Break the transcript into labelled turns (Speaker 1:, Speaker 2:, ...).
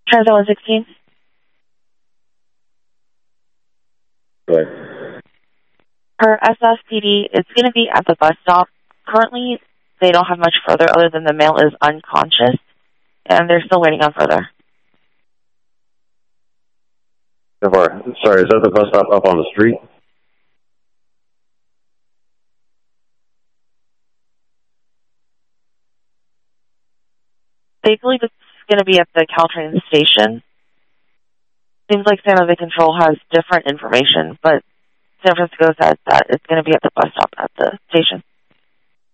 Speaker 1: Transit 116.
Speaker 2: Go ahead.
Speaker 1: Per SSPD, it's going to be at the bus stop. Currently, they don't have much further other than the male is unconscious, and they're still waiting on further.
Speaker 2: Sorry, is that the bus stop up on the street?
Speaker 1: They believe it's going to be at the Caltrain station. Seems like San Jose Control has different information, but San Francisco says that it's going to be at the bus stop at the station.